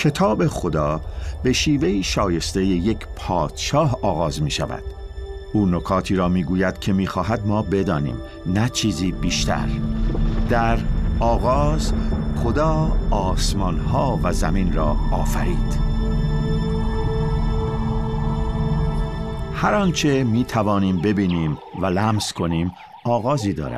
کتاب خدا به شیوهی شایسته یک پادشاه آغاز می شود. او نکاتی را می گوید که می خواهد ما بدانیم، نه چیزی بیشتر. در آغاز خدا آسمان ها و زمین را آفرید. هر آنچه می توانیم ببینیم و لمس کنیم آغازی دارد.